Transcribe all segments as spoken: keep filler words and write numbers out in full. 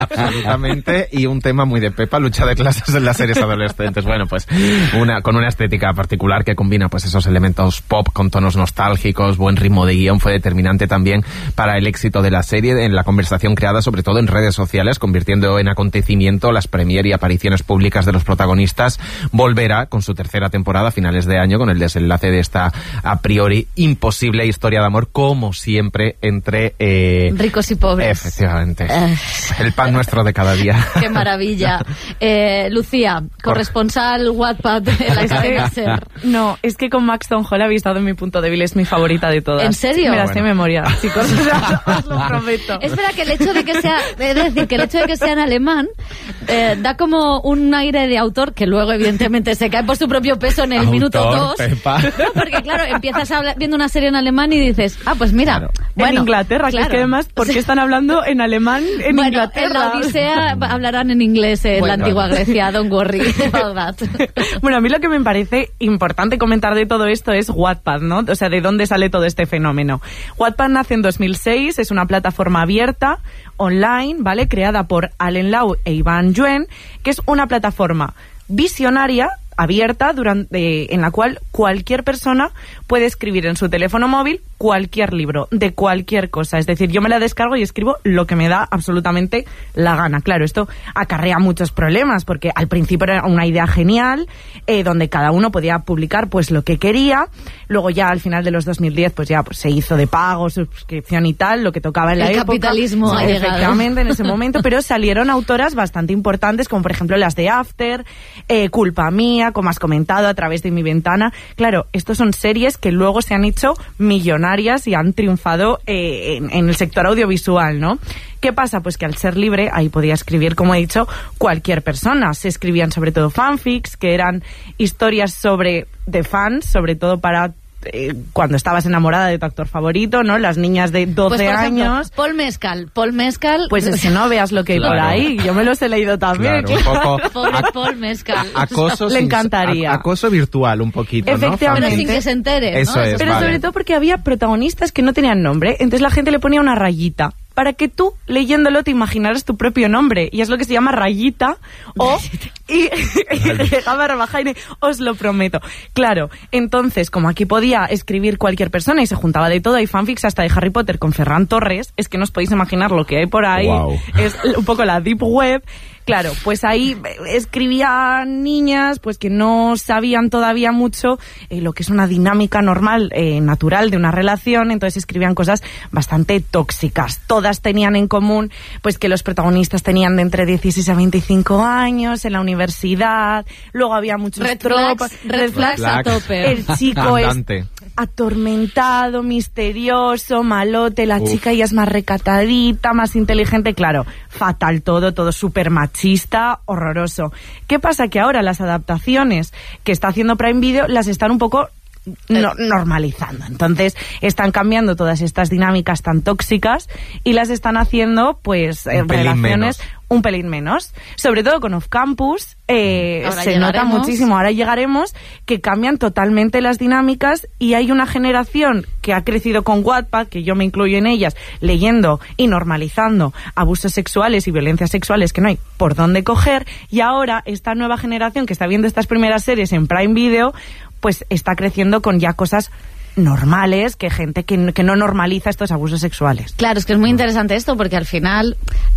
Absolutamente, y un tema muy de Pepa, lucha de clases en las series adolescentes. Bueno, pues una con una estética particular que combina pues esos elementos pop con tonos nostálgicos, buen ritmo de guión, fue determinante también para el éxito de la serie en la conversación creada sobre todo en redes sociales, convirtiendo en acontecimiento las premier y apariciones públicas de los protagonistas. Volverá con su tercera temporada a finales de año con el desenlace de esta a priori imposible historia de amor, como siempre, entre eh, ricos y pobres. Efectivamente. Uh. El pan nuestro de cada día. Qué maravilla. Eh, Lucía, corresponsal Wattpad de la cadena SER. No, es que con Maxton Hall habéis dado mi punto débil, es mi favorita de todas. ¿En serio? Me la sé Bueno. de memoria, chicos. Os lo prometo. Espera, que el hecho de que sea, es decir, que el hecho de que sea en alemán eh, da como un aire de autor que luego evidentemente se cae por su propio peso en el Autor, minuto dos. Pepa. No, porque claro, empiezas habla, viendo una serie en alemán y dices, ah, pues mira, Claro. bueno, en Inglaterra, claro. que es que además, ¿por qué están hablando en alemán en bueno, Inglaterra? en la Odisea hablarán en inglés en Bueno. la antigua Grecia, don't worry about that. Bueno, a mí lo que me parece importante comentar de todo esto es Wattpad, ¿no? O sea, ¿de dónde sale todo este fenómeno? Wattpad nace en dos mil seis, es una plataforma abierta, online, ¿vale? Creada por Allen Lau e Iván Yuen, que es una plataforma visionaria, abierta, durante, en la cual cualquier persona puede escribir en su teléfono móvil cualquier libro, de cualquier cosa. Es decir, yo me la descargo y escribo lo que me da absolutamente la gana. Claro, esto acarrea muchos problemas, porque al principio era una idea genial, eh, donde cada uno podía publicar pues lo que quería. Luego ya al final de los dos mil diez pues ya pues, se hizo de pago, suscripción y tal, lo que tocaba en la El época. capitalismo ha llegado. Efectivamente, en ese momento, pero salieron autoras bastante importantes, como por ejemplo las de After, eh, Culpa Mía, como has comentado, A través de mi ventana. Claro, estos son series que luego se han hecho millonarias y han triunfado eh, en, en el sector audiovisual, ¿no? ¿Qué pasa? Pues que al ser libre, ahí podía escribir, como he dicho, cualquier persona. Se escribían sobre todo fanfics, que eran historias sobre de fans, sobre todo para Eh, cuando estabas enamorada de tu actor favorito, ¿no? Las niñas de doce Pues, por ejemplo, años. Paul Mescal. Paul Mescal. Pues es que no veas lo que hay Claro. por ahí. Yo me los he leído también. Claro, un poco Pobre ac- Paul Mescal. acoso Le sin- encantaría. a- acoso virtual un poquito, ¿no? Efectivamente. Pero sin que se entere, ¿no? Eso es, Pero vale. sobre todo porque había protagonistas que no tenían nombre, entonces la gente le ponía una rayita para que tú, leyéndolo, te imaginaras tu propio nombre. Y es lo que se llama rayita o... y, y te dejaba rebajar y os lo prometo. Claro, entonces, como aquí podía escribir cualquier persona y se juntaba de todo, hay fanfics hasta de Harry Potter con Ferran Torres, es que no os podéis imaginar lo que hay por ahí. Wow. Es un poco la deep web. Claro, pues ahí escribían niñas pues que no sabían todavía mucho eh, lo que es una dinámica normal, eh, natural de una relación, entonces escribían cosas bastante tóxicas. Todas tenían en común pues que los protagonistas tenían de entre dieciséis a veinticinco años en la universidad, luego había muchos Red tropos, flags, red flags a tope. el chico es Andante. atormentado, misterioso, malote, la Uf. chica ya es más recatadita, más inteligente, claro, fatal todo, todo súper machista, horroroso. ¿Qué pasa? Que ahora las adaptaciones que está haciendo Prime Video las están un poco no, normalizando, entonces están cambiando todas estas dinámicas tan tóxicas y las están haciendo pues eh, Un pelín relaciones menos. un pelín menos, sobre todo con Off Campus, eh, Ahora se nota llegaremos. muchísimo. Ahora llegaremos, que cambian totalmente las dinámicas y hay una generación que ha crecido con Wattpad, que yo me incluyo en ellas, leyendo y normalizando abusos sexuales y violencias sexuales que no hay por dónde coger, y ahora esta nueva generación que está viendo estas primeras series en Prime Video, pues está creciendo con ya cosas normales, que gente que, que no normaliza estos abusos sexuales. Claro, es que es muy interesante esto porque al final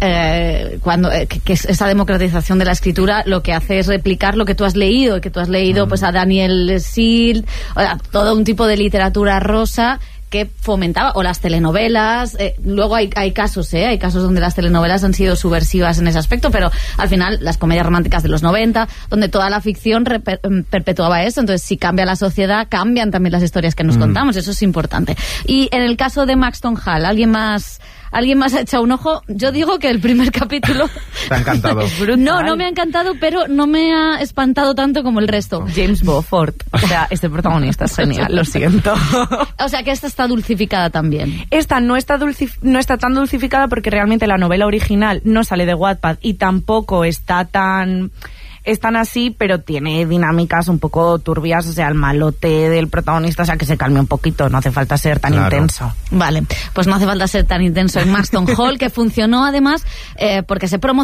eh, cuando eh, que, que esa democratización de la escritura lo que hace es replicar lo que tú has leído, y que tú has leído mm. pues a Daniel Sill, o sea, todo un tipo de literatura rosa que fomentaba, o las telenovelas, eh, luego hay, hay casos, ¿eh? hay casos donde las telenovelas han sido subversivas en ese aspecto, pero al final las comedias románticas de los noventa, donde toda la ficción reper, perpetuaba eso, entonces si cambia la sociedad, cambian también las historias que nos mm. contamos, eso es importante. Y en el caso de Maxton Hall, ¿alguien más... ¿Alguien más ha echado un ojo? Yo digo que el primer capítulo... Te ha encantado. No, no me ha encantado, pero no me ha espantado tanto como el resto. James Beaufort, o sea, este protagonista es genial, lo siento. O sea, que esta está dulcificada también. Esta no está, dulcif- no está tan dulcificada porque realmente la novela original no sale de Wattpad y tampoco está tan... es tan así, pero tiene dinámicas un poco turbias, o sea, el malote del protagonista, o sea, que se calme un poquito, no hace falta ser tan Claro. intenso. Vale, pues no hace falta ser tan intenso en Marston Hall, que funcionó además eh, porque se promocionó